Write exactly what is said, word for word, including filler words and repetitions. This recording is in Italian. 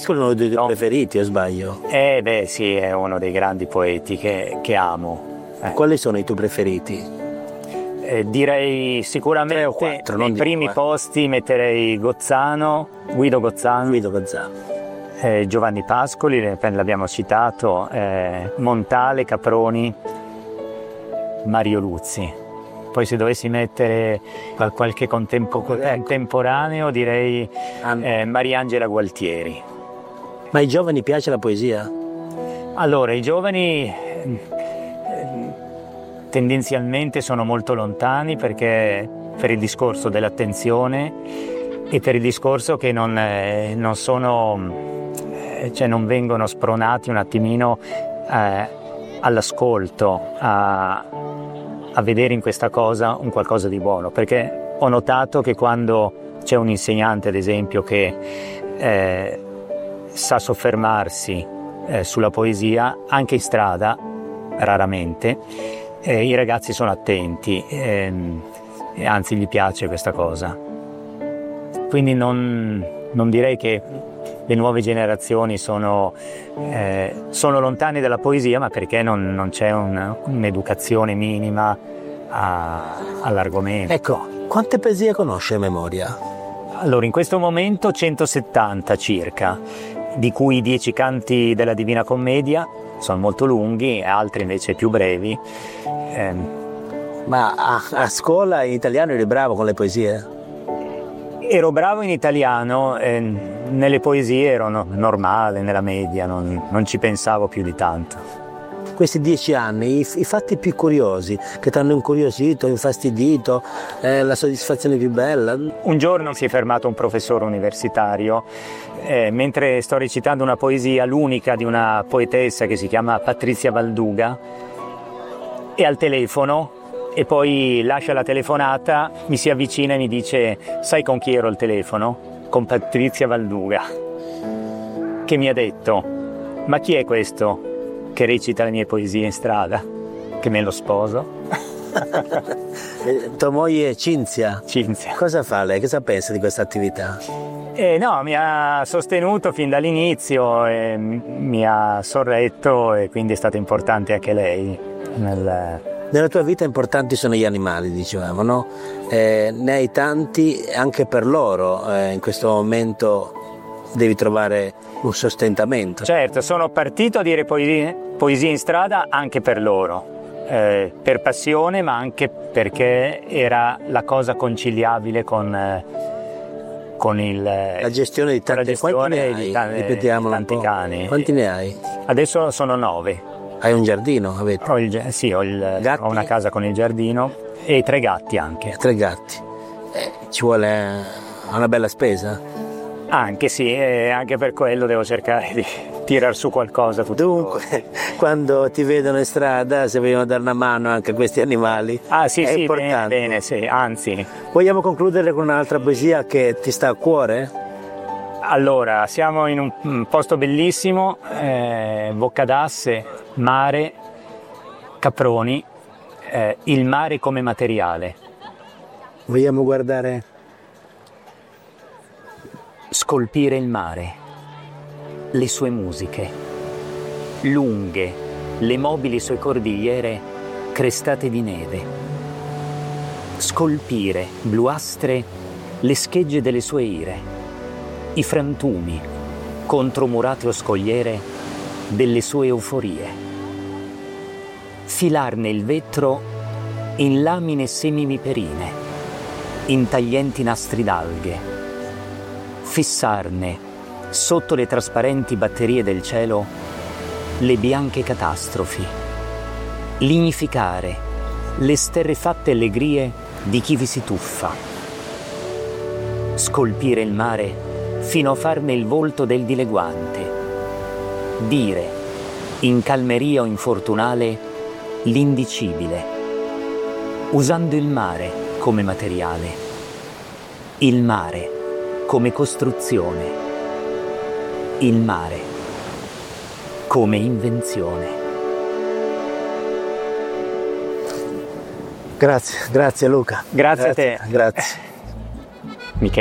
Pascoli è uno dei tuoi no. preferiti, o sbaglio? Eh beh sì, è uno dei grandi poeti che, che amo. Eh. Quali sono i tuoi preferiti? Eh, direi sicuramente Tre o quattro, nei non di primi più, eh. posti metterei Gozzano, Guido Gozzano, Guido Gozzano. eh, Giovanni Pascoli, l'abbiamo citato, eh, Montale, Caproni, Mario Luzzi. Poi se dovessi mettere qualche contempo- contemporaneo direi eh, Mariangela Gualtieri. Ma ai giovani piace la poesia? Allora, i giovani eh, tendenzialmente sono molto lontani perché per il discorso dell'attenzione e per il discorso che non, eh, non sono, eh, cioè non vengono spronati un attimino eh, all'ascolto, a, a vedere in questa cosa un qualcosa di buono, perché ho notato che quando c'è un insegnante, ad esempio, che eh, sa soffermarsi eh, sulla poesia, anche in strada, raramente, eh, i ragazzi sono attenti, ehm, e anzi gli piace questa cosa. Quindi non, non direi che le nuove generazioni sono, eh, sono lontane dalla poesia, ma perché non, non c'è un, un'educazione minima a, all'argomento. Ecco, quante poesie conosci a memoria? Allora, in questo momento centosettanta circa, di cui dieci canti della Divina Commedia, sono molto lunghi, altri invece più brevi. Eh, Ma a, a scuola in italiano eri bravo con le poesie? ero bravo in italiano, eh, nelle poesie ero no, normale, nella media, non, non ci pensavo più di tanto. Questi dieci anni, i, i fatti più curiosi che ti hanno incuriosito, infastidito, eh, la soddisfazione più bella? Un giorno si è fermato un professore universitario eh, mentre sto recitando una poesia, l'unica di una poetessa che si chiama Patrizia Valduga, e al telefono, e poi lascia la telefonata, mi si avvicina e mi dice: sai con chi ero al telefono? Con Patrizia Valduga, che mi ha detto: ma chi è questo che recita le mie poesie in strada? Che me lo sposo. Tua moglie è Cinzia. Cinzia. Cosa fa lei? Cosa pensa di questa attività? Eh, no, mi ha sostenuto fin dall'inizio, e mi ha sorretto, e quindi è stato importante anche lei. Nel... Nella tua vita importanti sono gli animali, dicevamo, no? Eh, ne hai tanti anche per loro, eh, in questo momento devi trovare un sostentamento. Certo, sono partito a dire poesie, poesie in strada anche per loro, eh, per passione, ma anche perché era la cosa conciliabile con, eh, con il, la gestione di tanti, gestione quanti ne hai? Di, ta- Ripetiamolo di tanti un po'. cani. Quanti ne hai? Adesso sono nove. Hai un giardino, avete? Ho, il, sì, ho, il, ho una casa con il giardino e tre gatti anche. Tre gatti. Eh, ci vuole una bella spesa? Anche sì, e anche per quello devo cercare di tirar su qualcosa. Dunque, quando ti vedono in strada, se vogliono dare una mano anche a questi animali, ah, sì, è sì, importante. Bene, bene, sì, anzi. Vogliamo concludere con un'altra poesia che ti sta a cuore? Allora, siamo in un, un posto bellissimo, eh, Boccadasse, mare, Caproni, eh, il mare come materiale. Vogliamo guardare? Scolpire il mare, le sue musiche, lunghe, le mobili sue cordigliere crestate di neve. Scolpire, bluastre, le schegge delle sue ire, i frantumi, contromurate o scogliere delle sue euforie. Filarne il vetro in lamine semiviperine, in taglienti nastri d'alghe. Fissarne, sotto le trasparenti batterie del cielo, le bianche catastrofi. Lignificare le sterrefatte allegrie di chi vi si tuffa. Scolpire il mare fino a farne il volto del dileguante. Dire, in calmeria o infortunale, l'indicibile, usando il mare come materiale, il mare come costruzione, il mare come invenzione. Grazie, grazie Luca. Grazie, grazie a te. Grazie.